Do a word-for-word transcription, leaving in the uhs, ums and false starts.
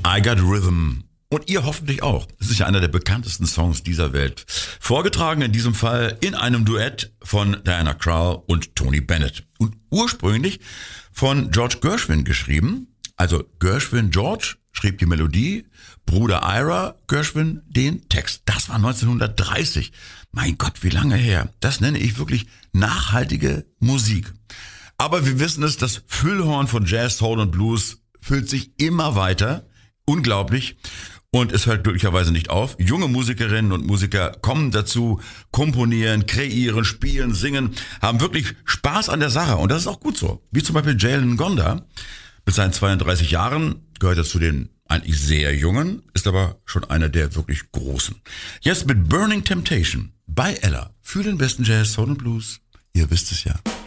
I Got Rhythm. Und ihr hoffentlich auch. Es ist ja einer der bekanntesten Songs dieser Welt. Vorgetragen in diesem Fall in einem Duett von Diana Krall und Tony Bennett. Und ursprünglich von George Gershwin geschrieben. Also Gershwin George schrieb die Melodie, Bruder Ira Gershwin den Text. Das war neunzehnhundertdreißig. Mein Gott, wie lange her. Das nenne ich wirklich nachhaltige Musik. Aber wir wissen es, das Füllhorn von Jazz, Soul und Blues füllt sich immer weiter. Unglaublich. Und es hört glücklicherweise nicht auf. Junge Musikerinnen und Musiker kommen dazu, komponieren, kreieren, spielen, singen, haben wirklich Spaß an der Sache. Und das ist auch gut so. Wie zum Beispiel Jalen Ngonda. Mit seinen zweiunddreißig Jahren gehört er zu den eigentlich sehr Jungen, ist aber schon einer der wirklich Großen. Jetzt mit Burning Temptation bei Ella für den besten Jazz, Soul und Blues. Ihr wisst es ja.